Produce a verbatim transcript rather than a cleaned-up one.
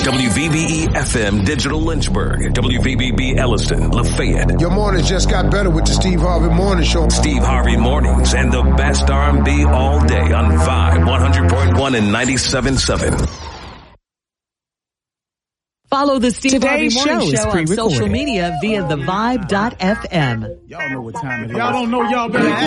W V B E F M Digital Lynchburg, W V B B Elliston, Lafayette. Your mornings just got better with the Steve Harvey Morning Show. Steve Harvey Mornings and the best R and B all day on Vibe one hundred point one and ninety-seven point seven. Follow the Steve Today's Harvey Morning show, Show on social media via the vibe dot f m. Y'all know what time it is. Y'all don't know, y'all better